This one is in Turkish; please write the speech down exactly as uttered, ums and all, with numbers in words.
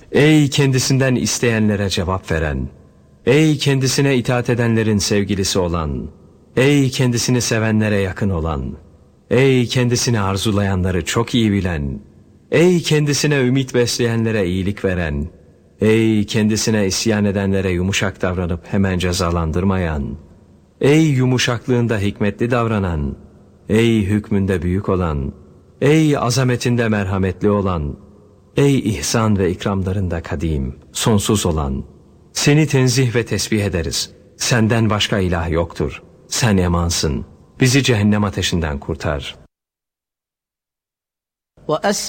Ey kendisinden isteyenlere cevap veren, ey kendisine itaat edenlerin sevgilisi olan, ey kendisini sevenlere yakın olan, ey kendisini arzulayanları çok iyi bilen, ey kendisine ümit besleyenlere iyilik veren, ey kendisine isyan edenlere yumuşak davranıp hemen cezalandırmayan, ey yumuşaklığında hikmetli davranan, ey hükmünde büyük olan, ey azametinde merhametli olan, ey ihsan ve ikramlarında kadim, sonsuz olan, seni tenzih ve tesbih ederiz. Senden başka ilah yoktur. Sen emansın. Bizi cehennem ateşinden kurtar.